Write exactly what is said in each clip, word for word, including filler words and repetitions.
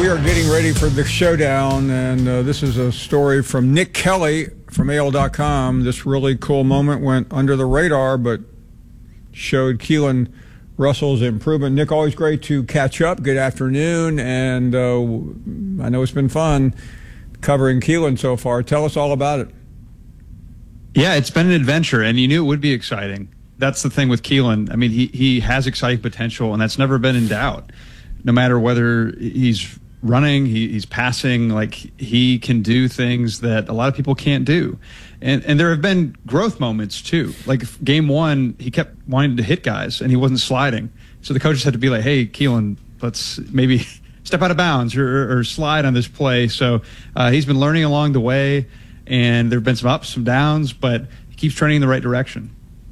We are getting ready for the showdown, and uh, this is a story from Nick Kelly from A L dot com. This really cool moment went under the radar, but showed Keelan Russell's improvement. Nick, always great to catch up. Good afternoon, and uh, I know it's been fun covering Keelan so far. Tell us all about it. Yeah, it's been an adventure, and you knew it would be exciting. That's the thing with Keelan. I mean, he, he has exciting potential, and that's never been in doubt. No matter whether he's running, he, he's passing, like he can do things that a lot of people can't do. And and there have been growth moments too. Like game one, he kept wanting to hit guys and he wasn't sliding. So the coaches had to be like, hey, Keelan, let's maybe step out of bounds or, or slide on this play. So uh, he's been learning along the way, and there have been some ups, some downs, but he keeps trending in the right direction.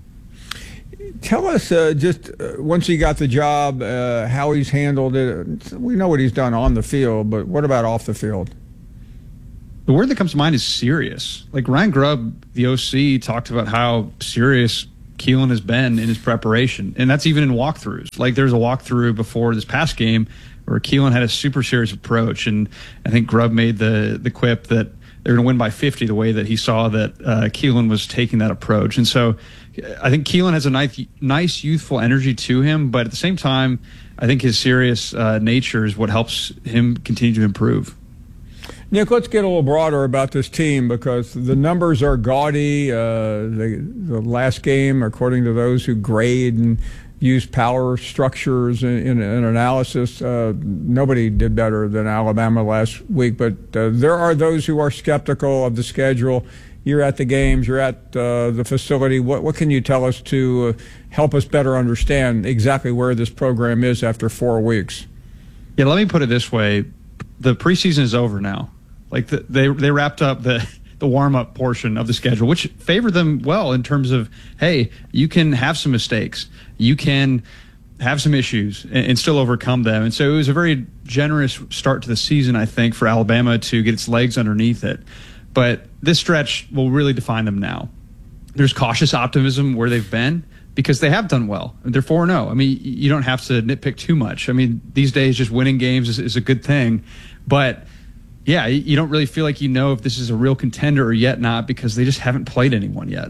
Tell us uh, just uh, once he got the job, uh, how he's handled it. We know what he's done on the field, but what about off the field? The word that comes to mind is serious. Like Ryan Grubb, the O C, talked about how serious Keelan has been in his preparation, and that's even in walkthroughs. Like there's a walkthrough before this past game where Keelan had a super serious approach, and I think Grubb made the the quip that they're going to win by fifty the way that he saw that uh, Keelan was taking that approach. And so I think Keelan has a nice, nice youthful energy to him, but at the same time, I think his serious uh, nature is what helps him continue to improve. Nick, let's get a little broader about this team because the numbers are gaudy. Uh, the, the last game, according to those who grade and use power structures in, in, in analysis, uh, nobody did better than Alabama last week. But uh, there are those who are skeptical of the schedule. You're at the games, you're at uh, the facility. What, what can you tell us to uh, help us better understand exactly where this program is after four weeks? Yeah, let me put it this way. The preseason is over now. Like the, they they wrapped up the, the warm-up portion of the schedule, which favored them well in terms of, hey, you can have some mistakes. You can have some issues and, and still overcome them. And so it was a very generous start to the season, I think, for Alabama to get its legs underneath it. But this stretch will really define them now. There's cautious optimism where they've been because they have done well. They're four and oh. I mean, you don't have to nitpick too much. I mean, these days just winning games is, is a good thing. But, yeah, you don't really feel like you know if this is a real contender or yet not because they just haven't played anyone yet.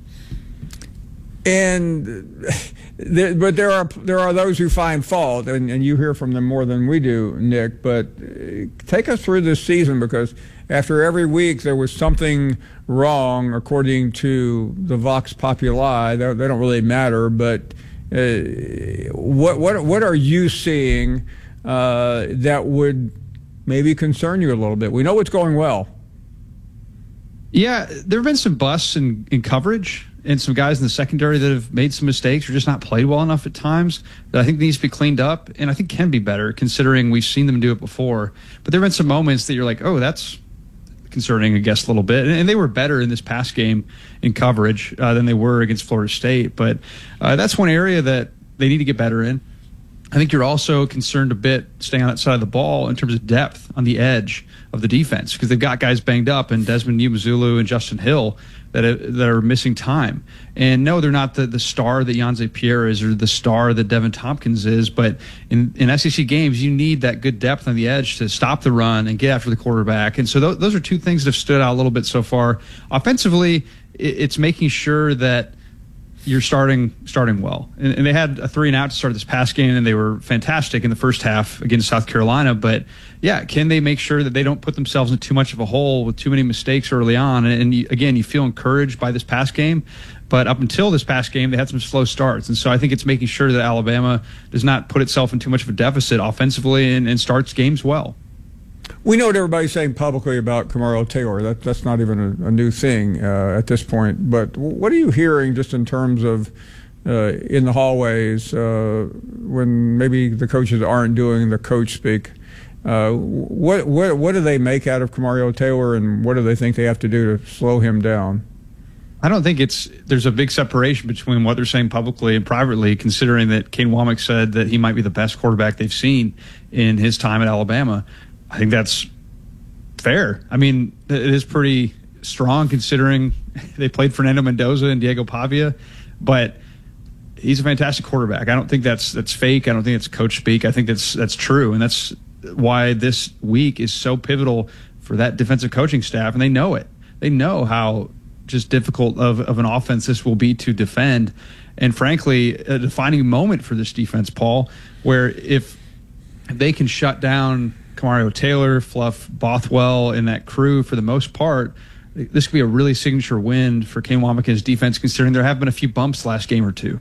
And there, but there are there are those who find fault, and, and you hear from them more than we do, Nick. But take us through this season because after every week there was something wrong, according to the Vox Populi. They, they don't really matter, but uh, what what what are you seeing uh, that would maybe concern you a little bit? We know what's going well. Yeah, there have been some busts in, in coverage and some guys in the secondary that have made some mistakes or just not played well enough at times that I think needs to be cleaned up and I think can be better considering we've seen them do it before. But there have been some moments that you're like, oh, that's concerning, I guess, a little bit. And, and they were better in this past game in coverage uh, than they were against Florida State. But uh, that's one area that they need to get better in. I think you're also concerned a bit staying on that side of the ball in terms of depth on the edge of the defense because they've got guys banged up and Desmond Umazulu and Justin Hill that are, that are missing time. And no, they're not the, the star that Yonze Pierre is or the star that Devin Tompkins is, but in, in S E C games, you need that good depth on the edge to stop the run and get after the quarterback. And so th- those are two things that have stood out a little bit so far. Offensively, it, it's making sure that you're starting starting well. And, and they had a three and out to start this past game, and they were fantastic in the first half against South Carolina. But, yeah, can they make sure that they don't put themselves in too much of a hole with too many mistakes early on? And, and you, again, you feel encouraged by this past game. But up until this past game, they had some slow starts. And so I think it's making sure that Alabama does not put itself in too much of a deficit offensively and, and starts games well. We know what everybody's saying publicly about Kamario Taylor. That, that's not even a, a new thing uh, at this point. But what are you hearing just in terms of uh, in the hallways uh, when maybe the coaches aren't doing the coach speak? Uh, what, what, what do they make out of Kamario Taylor, and what do they think they have to do to slow him down? I don't think it's there's a big separation between what they're saying publicly and privately, considering that Kane Womack said that he might be the best quarterback they've seen in his time at Alabama. I think that's fair. I mean, it is pretty strong considering they played Fernando Mendoza and Diego Pavia, but he's a fantastic quarterback. I don't think that's that's fake. I don't think it's coach speak. I think that's that's true, and that's why this week is so pivotal for that defensive coaching staff, and they know it. They know how just difficult of, of an offense this will be to defend. And frankly, a defining moment for this defense, Paul, where if they can shut down Kamario Taylor, Fluff Bothwell, and that crew for the most part, this could be a really signature win for Kane Wommack's defense, considering there have been a few bumps last game or two.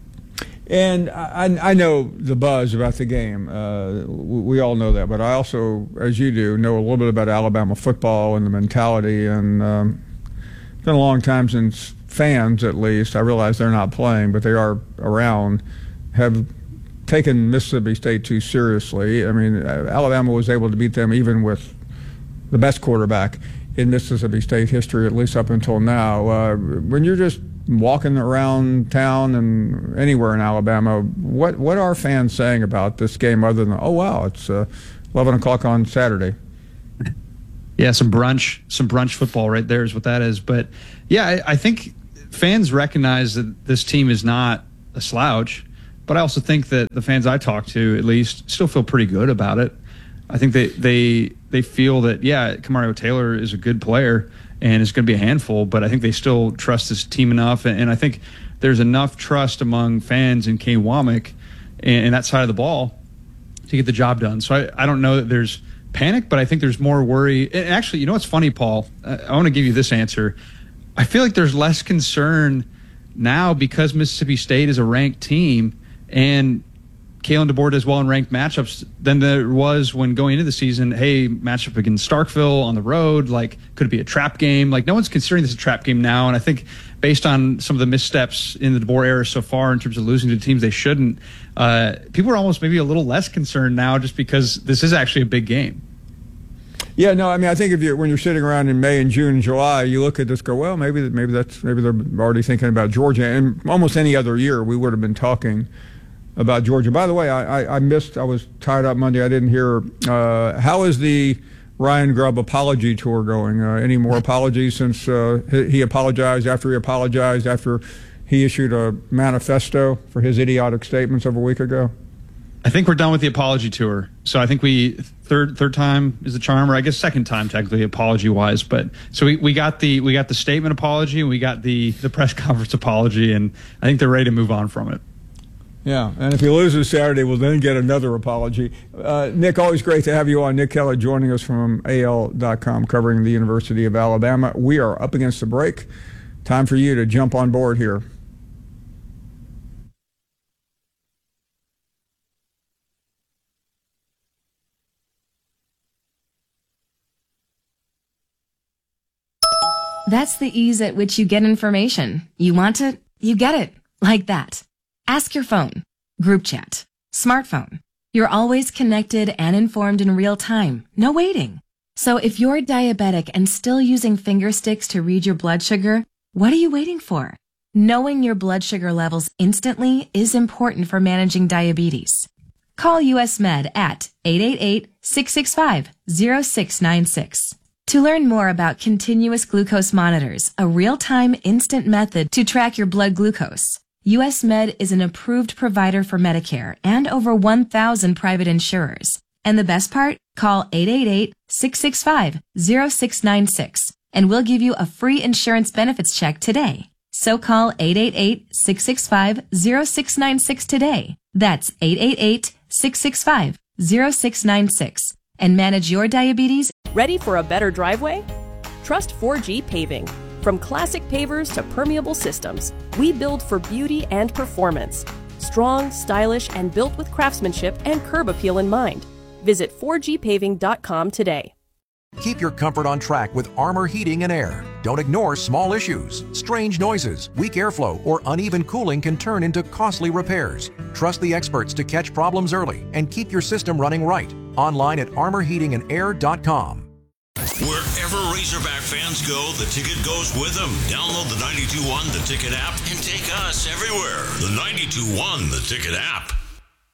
And I, I know the buzz about the game. Uh, we all know that. But I also, as you do, know a little bit about Alabama football and the mentality. And um, it's been a long time since fans, at least, I realize they're not playing, but they are around, have taken Mississippi State too seriously. I mean, Alabama was able to beat them even with the best quarterback in Mississippi State history, at least up until now. Uh, when you're just walking around town and anywhere in Alabama, what what are fans saying about this game other than, oh, wow, it's uh, eleven o'clock on Saturday? Yeah, some brunch, some brunch football right there is what that is. But, yeah, I, I think fans recognize that this team is not a slouch, but I also think that the fans I talk to, at least, still feel pretty good about it. I think they they, they feel that, yeah, Kamario Taylor is a good player and it's going to be a handful, but I think they still trust this team enough. And, and I think there's enough trust among fans in Kane Wommack and, and that side of the ball to get the job done. So I, I don't know that there's panic, but I think there's more worry. And actually, you know what's funny, Paul? I, I want to give you this answer. I feel like there's less concern now because Mississippi State is a ranked team and Kalen DeBoer does well in ranked matchups than there was when going into the season. Hey, matchup against Starkville on the road, like, could it be a trap game? Like, no one's considering this a trap game now. And I think based on some of the missteps in the DeBoer era so far in terms of losing to teams they shouldn't, uh, people are almost maybe a little less concerned now just because this is actually a big game. Yeah, no, I mean, I think if you when you're sitting around in May and June and July, you look at this, go, well, maybe maybe that's maybe they're already thinking about Georgia. And almost any other year, we would have been talking about Georgia. By the way, I, I, I missed, I was tied up Monday. I didn't hear, uh, how is the Ryan Grubb apology tour going? Uh, any more apologies since uh, he, he apologized after he apologized after he issued a manifesto for his idiotic statements of a week ago? I think we're done with the apology tour. So I think we, third third time is the charm, or I guess second time technically apology-wise. But so we, we got the we got the statement apology and we got the, the press conference apology, and I think they're ready to move on from it. Yeah, and if he loses Saturday, we'll then get another apology. Uh, Nick, always great to have you on. Nick Kelly joining us from A L dot com, covering the University of Alabama. We are up against the break. Time for you to jump on board here. That's the ease at which you get information. You want it, you get it, like that. Ask your phone, group chat, smartphone. You're always connected and informed in real time. No waiting. So if you're diabetic and still using finger sticks to read your blood sugar, what are you waiting for? Knowing your blood sugar levels instantly is important for managing diabetes. Call U S Med at eight eight eight, six six five, zero six nine six. To learn more about continuous glucose monitors, a real-time instant method to track your blood glucose, U S Med is an approved provider for Medicare and over one thousand private insurers. And the best part? Call eight eight eight, six six five, zero six nine six and we'll give you a free insurance benefits check today. So call eight eight eight, six six five, zero six nine six today. That's eight eight eight, six six five, zero six nine six and manage your diabetes. Ready for a better driveway? Trust four G Paving. From classic pavers to permeable systems, we build for beauty and performance. Strong, stylish, and built with craftsmanship and curb appeal in mind. Visit four G paving dot com today. Keep your comfort on track with Armor Heating and Air. Don't ignore small issues. Strange noises, weak airflow, or uneven cooling can turn into costly repairs. Trust the experts to catch problems early and keep your system running right. Online at armor heating and air dot com. Wherever Razorback fans go, the ticket goes with them. Download the ninety-two point one The Ticket app and take us everywhere. The ninety-two point one The Ticket app.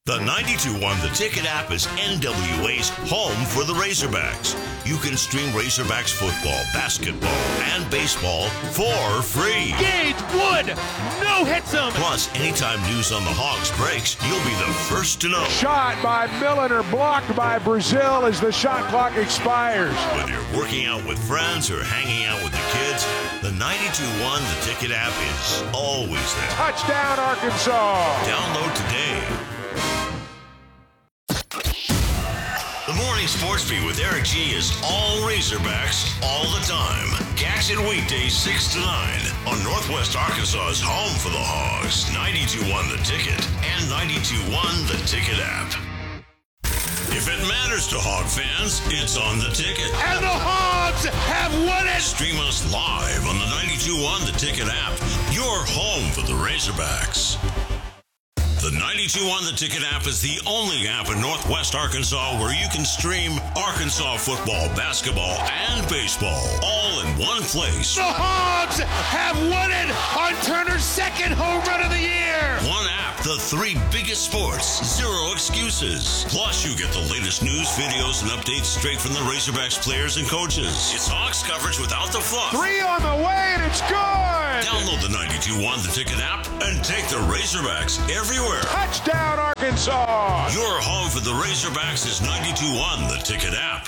The ninety-two one The Ticket app is N W A's home for the Razorbacks. You can stream Razorbacks football, basketball, and baseball for free. Gage Wood, no hits him. Plus, anytime news on the Hogs breaks, you'll be the first to know. Shot by Milliner, blocked by Brazil as the shot clock expires. Whether you're working out with friends or hanging out with the kids, the ninety-two one The Ticket app is always there. Touchdown, Arkansas. Download today. The Morning Sports Beat with Eric G is all Razorbacks all the time. Catch it weekdays six to nine on Northwest Arkansas's home for the Hogs, ninety-two one The Ticket and ninety-two one The Ticket app. If it matters to Hog fans, it's on The Ticket. And the Hogs have won it. Stream us live on the ninety-two one The Ticket app, your home for the Razorbacks. The ninety-two one The Ticket app is the only app in Northwest Arkansas where you can stream Arkansas football, basketball, and baseball all in one place. The Hogs have won it on Turner's second home run of the year. One app, the three biggest sports, zero excuses. Plus, you get the latest news, videos, and updates straight from the Razorbacks players and coaches. It's Hogs coverage without the fluff. Three on the way, and it's good. Download the ninety-two one The Ticket app and take the Razorbacks everywhere. Touchdown, Arkansas! Your home for the Razorbacks is ninety-two one The Ticket app.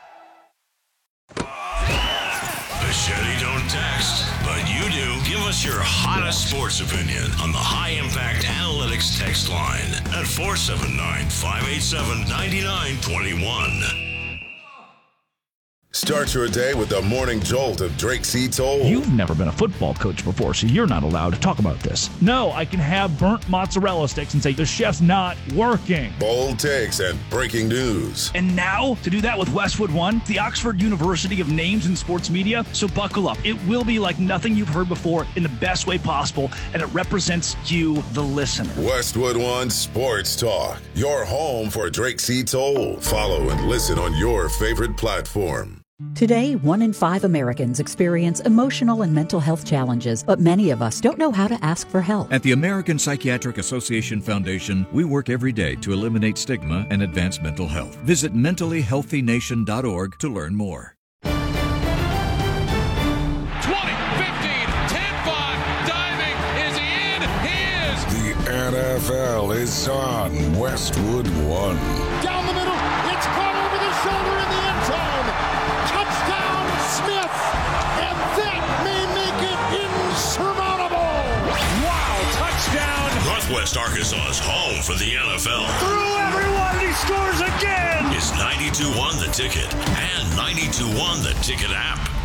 Machete don't text, but you do. Give us your hottest sports opinion on the High Impact Analytics text line at four seven nine, five eight seven, nine nine two one. Start your day with the morning jolt of Drake C. Toll. You've never been a football coach before, so you're not allowed to talk about this. No, I can have burnt mozzarella sticks and say the chef's not working. Bold takes and breaking news. And now, to do that with Westwood One, the Oxford University of names in sports media, so buckle up. It will be like nothing you've heard before in the best way possible, and it represents you, the listener. Westwood One Sports Talk, your home for Drake C. Toll. Follow and listen on your favorite platform. Today, one in five Americans experience emotional and mental health challenges, but many of us don't know how to ask for help. At the American Psychiatric Association Foundation, we work every day to eliminate stigma and advance mental health. Visit mentally healthy nation dot org to learn more. twenty, fifteen, ten, five, diving, is he in? He is! The N F L is on Westwood One. Down the middle, it's caught over the shoulder in the end zone! Touchdown, Smith! And that may make it insurmountable! Wow, touchdown! Northwest Arkansas's home for the N F L. Through everyone, he scores again! Is ninety-two one The Ticket and ninety-two one The Ticket app.